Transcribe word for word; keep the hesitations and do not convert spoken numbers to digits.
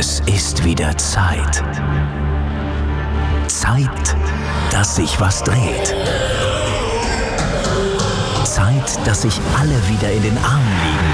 Es ist wieder Zeit. Zeit, dass sich was dreht. Zeit, dass sich alle wieder in den Armen liegen